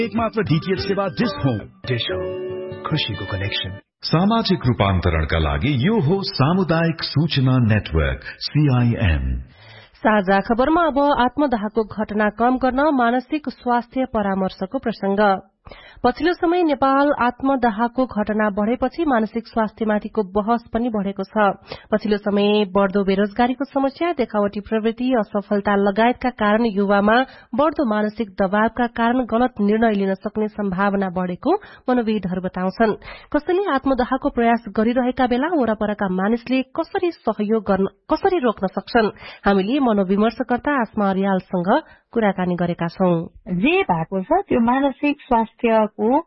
एकमात्र डीटीएच सेवा dish home. Dish home, खुशीको कनेक्सन। सामाजिक रूपान्तरणका लागि यो हो सामुदायिक सूचना नेटवर्क CIN। साझा खबरमा अब आत्मदाहको घटना कम गर्न मानसिक स्वास्थ्य परामर्शको प्रसंग। पछिल्लो समय नेपाल आत्मदाहको घटना बढ़ेपछि मानसिक स्वास्थ्यमाथिको बहस पनि बढ़ेको छ। पछिल्लो समय बढ़दो बेरोजगारीको समस्या, देखावटी प्रवृत्ति, असफलता लगायतका कारण युवामा बढ़दो मानसिक दबावका कारण गलत निर्णय लिन सक्ने सम्भावना बढ़ेको मनोविदहरू बताउँछन्। कसैले आत्मदाहको प्रयास गरिरहेका बेला वरपरका मानिसले कसरी रोक्न सक्छन्? हामीले मनोविमर्शकर्ता आस्मा अर्यालसँग कुराकानी गरेका छौं। जे भएको छ त्यो मानसिक स्वास्थ्यको